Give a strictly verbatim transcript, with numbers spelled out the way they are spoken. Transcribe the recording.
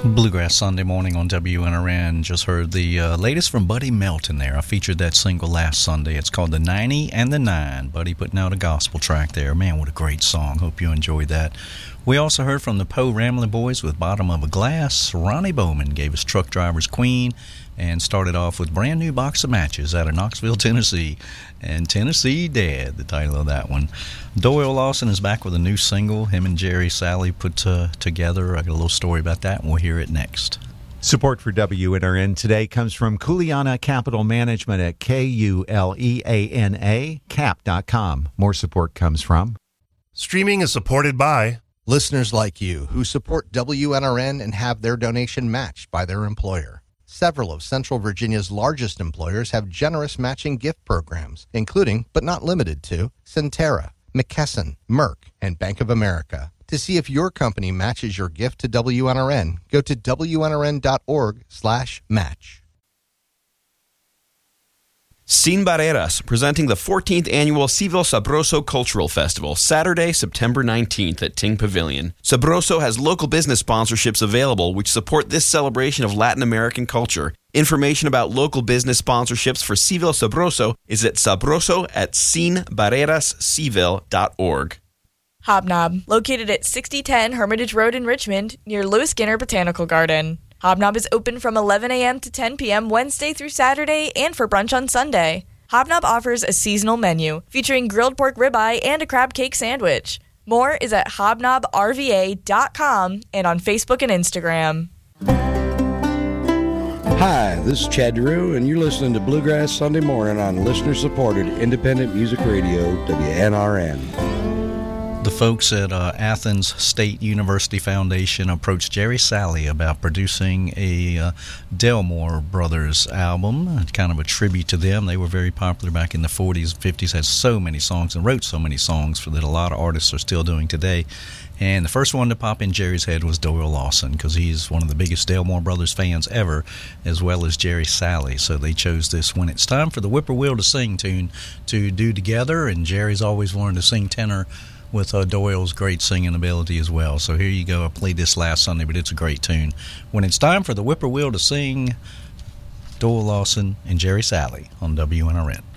Bluegrass Sunday morning on W N R N. Just heard the uh, latest from Buddy Melton there. I featured that single last Sunday. It's called The ninety and the nine. Buddy putting out a gospel track there. Man, what a great song. Hope you enjoyed that. We also heard from the Poe Ramley Boys with Bottom of a Glass. Ronnie Bowman gave us Truck Driver's Queen and started off with Brand New Box of Matches out of Knoxville, Tennessee. And Tennessee Dad, the title of that one. Doyle Lawson is back with a new single. Him and Jerry Salley put uh, together. I got a little story about that, and we'll hear it next. Support for W N R N today comes from Kuleana Capital Management at K U L E A N A, cap dot com. More support comes from... Streaming is supported by... listeners like you who support W N R N and have their donation matched by their employer. Several of Central Virginia's largest employers have generous matching gift programs, including, but not limited to, Centera, McKesson, Merck, and Bank of America. To see if your company matches your gift to W N R N, go to W N R N dot org slash match. Sin Barreras, presenting the fourteenth Annual Civil Sabroso Cultural Festival, Saturday, September nineteenth at Ting Pavilion. Sabroso has local business sponsorships available which support this celebration of Latin American culture. Information about local business sponsorships for Civil Sabroso is at sabroso at sin barreras civil dot org. Hobnob, located at sixty ten Hermitage Road in Richmond, near Lewis Skinner Botanical Garden. Hobnob is open from eleven a.m. to ten p.m. Wednesday through Saturday and for brunch on Sunday. Hobnob offers a seasonal menu featuring grilled pork ribeye and a crab cake sandwich. More is at hobnob r v a dot com and on Facebook and Instagram. Hi, this is Chad Drew, and you're listening to Bluegrass Sunday Morning on listener-supported independent music radio, W N R N. The folks at uh, Athens State University Foundation approached Jerry Salley about producing a uh, Delmore Brothers album, kind of a tribute to them. They were very popular back in the forties and fifties, had so many songs and wrote so many songs for that a lot of artists are still doing today. And the first one to pop in Jerry's head was Doyle Lawson, because he's one of the biggest Delmore Brothers fans ever, as well as Jerry Salley. So they chose this When It's Time for the Whippoorwill to Sing tune to do together, and Jerry's always wanted to sing tenor with uh, Doyle's great singing ability as well. So here you go. I played this last Sunday, but it's a great tune. When It's Time for the Whippoorwill to Sing, Doyle Lawson and Jerry Salley on W N R N.